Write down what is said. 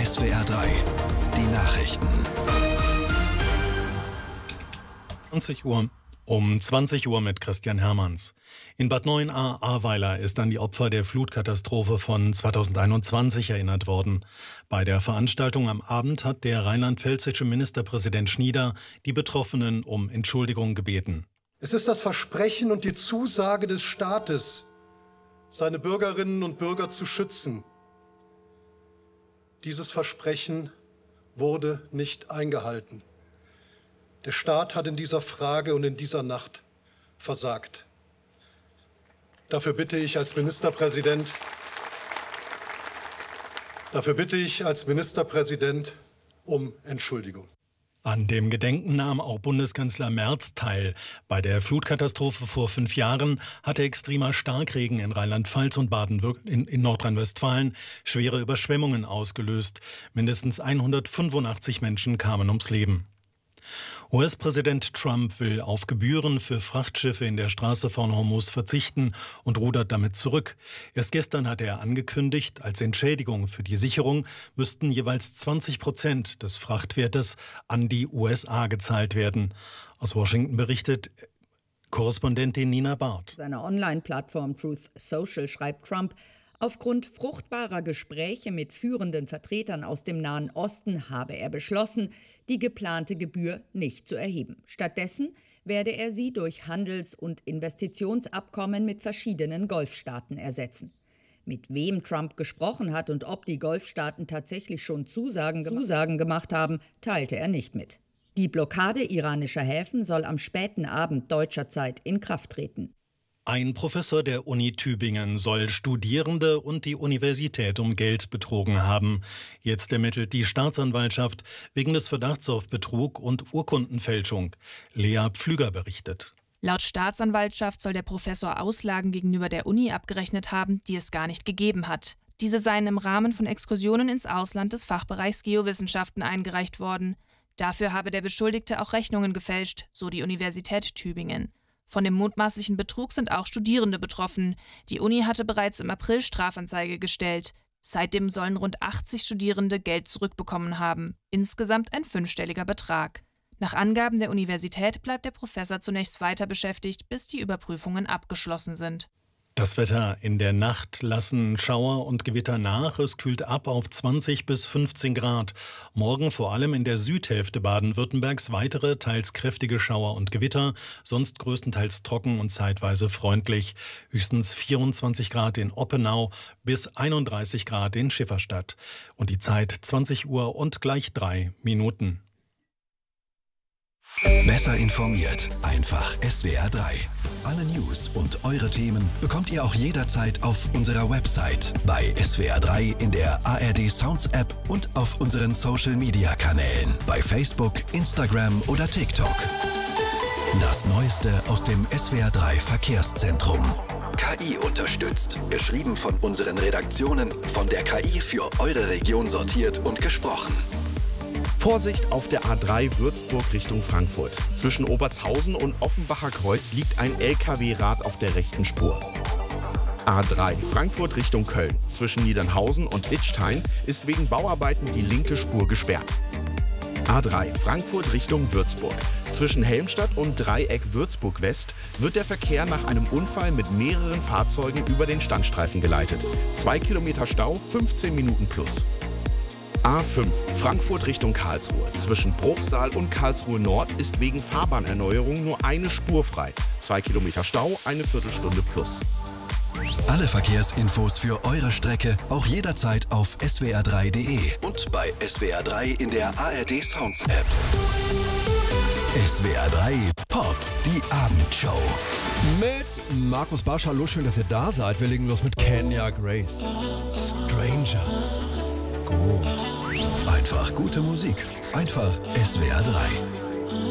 SWR 3, die Nachrichten. 20 Uhr. Um 20 Uhr mit Christian Hermanns. In Bad Neuenahr-Ahrweiler ist an die Opfer der Flutkatastrophe von 2021 erinnert worden. Bei der Veranstaltung am Abend hat der rheinland-pfälzische Ministerpräsident Schnieder die Betroffenen um Entschuldigung gebeten. Es ist das Versprechen und die Zusage des Staates, seine Bürgerinnen und Bürger zu schützen. Dieses Versprechen wurde nicht eingehalten. Der Staat hat in dieser Frage und in dieser Nacht versagt. Dafür bitte ich als Ministerpräsident um Entschuldigung. An dem Gedenken nahm auch Bundeskanzler Merz teil. Bei der Flutkatastrophe vor 5 Jahren hatte extremer Starkregen in Rheinland-Pfalz und in Nordrhein-Westfalen schwere Überschwemmungen ausgelöst. Mindestens 185 Menschen kamen ums Leben. US-Präsident Trump will auf Gebühren für Frachtschiffe in der Straße von Hormuz verzichten und rudert damit zurück. Erst gestern hatte er angekündigt, als Entschädigung für die Sicherung müssten jeweils 20% des Frachtwertes an die USA gezahlt werden. Aus Washington berichtet Korrespondentin Nina Barth. Seiner Online-Plattform Truth Social schreibt Trump: Aufgrund fruchtbarer Gespräche mit führenden Vertretern aus dem Nahen Osten habe er beschlossen, die geplante Gebühr nicht zu erheben. Stattdessen werde er sie durch Handels- und Investitionsabkommen mit verschiedenen Golfstaaten ersetzen. Mit wem Trump gesprochen hat und ob die Golfstaaten tatsächlich schon Zusagen gemacht haben, teilte er nicht mit. Die Blockade iranischer Häfen soll am späten Abend deutscher Zeit in Kraft treten. Ein Professor der Uni Tübingen soll Studierende und die Universität um Geld betrogen haben. Jetzt ermittelt die Staatsanwaltschaft wegen des Verdachts auf Betrug und Urkundenfälschung. Lea Pflüger berichtet. Laut Staatsanwaltschaft soll der Professor Auslagen gegenüber der Uni abgerechnet haben, die es gar nicht gegeben hat. Diese seien im Rahmen von Exkursionen ins Ausland des Fachbereichs Geowissenschaften eingereicht worden. Dafür habe der Beschuldigte auch Rechnungen gefälscht, so die Universität Tübingen. Von dem mutmaßlichen Betrug sind auch Studierende betroffen. Die Uni hatte bereits im April Strafanzeige gestellt. Seitdem sollen rund 80 Studierende Geld zurückbekommen haben. Insgesamt ein 5-stelliger Betrag. Nach Angaben der Universität bleibt der Professor zunächst weiter beschäftigt, bis die Überprüfungen abgeschlossen sind. Das Wetter: In der Nacht lassen Schauer und Gewitter nach. Es kühlt ab auf 20 bis 15 Grad. Morgen vor allem in der Südhälfte Baden-Württembergs weitere, teils kräftige Schauer und Gewitter. Sonst größtenteils trocken und zeitweise freundlich. Höchstens 24 Grad in Oppenau bis 31 Grad in Schifferstadt. Und die Zeit 20 Uhr und gleich 3 Minuten. Besser informiert, einfach SWR 3. Alle News und eure Themen bekommt ihr auch jederzeit auf unserer Website, bei SWR 3 in der ARD Sounds App und auf unseren Social-Media-Kanälen, bei Facebook, Instagram oder TikTok. Das Neueste aus dem SWR 3 Verkehrszentrum. KI unterstützt, geschrieben von unseren Redaktionen, von der KI für eure Region sortiert und gesprochen. Vorsicht auf der A3 Würzburg Richtung Frankfurt. Zwischen Obertshausen und Offenbacher Kreuz liegt ein LKW-Rad auf der rechten Spur. A3 Frankfurt Richtung Köln. Zwischen Niedernhausen und Litzstein ist wegen Bauarbeiten die linke Spur gesperrt. A3 Frankfurt Richtung Würzburg. Zwischen Helmstadt und Dreieck Würzburg West wird der Verkehr nach einem Unfall mit mehreren Fahrzeugen über den Standstreifen geleitet. 2 Kilometer Stau, 15 Minuten plus. A5 Frankfurt Richtung Karlsruhe. Zwischen Bruchsal und Karlsruhe Nord ist wegen Fahrbahnerneuerung nur eine Spur frei. 2 Kilometer Stau, eine Viertelstunde plus. Alle Verkehrsinfos für eure Strecke auch jederzeit auf swr3.de und bei SWR 3 in der ARD Sounds App. SWR 3 Pop, die Abendshow. Mit Markus Barsch. Hallo, schön, dass ihr da seid. Wir legen los mit Kenya Grace. Strangers. Gut. Einfach gute Musik. Einfach SWR 3.